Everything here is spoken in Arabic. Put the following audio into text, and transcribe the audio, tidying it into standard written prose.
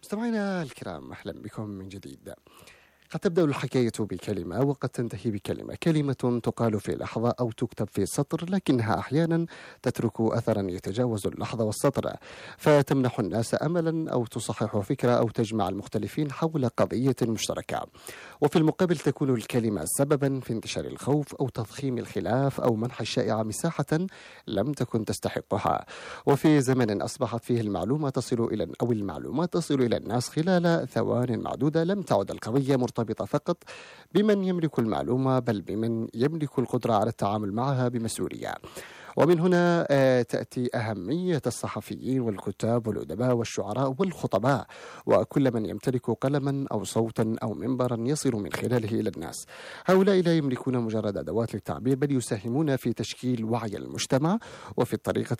مستمعينا الكرام، أهلا بكم من جديد. قد تبدأ الحكاية بكلمة وقد تنتهي بكلمة، كلمة تقال في لحظة أو تكتب في سطر، لكنها أحيانا تترك أثرا يتجاوز اللحظة والسطر، فتمنح الناس أملا أو تصحح فكرة أو تجمع المختلفين حول قضية مشتركة. وفي المقابل تكون الكلمة سببا في انتشار الخوف أو تضخيم الخلاف أو منح الشائعة مساحة لم تكن تستحقها. وفي زمن أصبحت فيه المعلومات تصل إلى الناس خلال ثوان معدودة، لم تعد القضية مرتبطة فقط بمن يملك المعلومة، بل بمن يملك القدرة على التعامل معها بمسؤولية. ومن هنا تأتي أهمية الصحفيين والكتاب والأدباء والشعراء والخطباء وكل من يمتلك قلما أو صوتا أو منبرا يصل من خلاله إلى الناس. هؤلاء لا يملكون مجرد أدوات للتعبير، بل يساهمون في تشكيل وعي المجتمع وفي الطريقة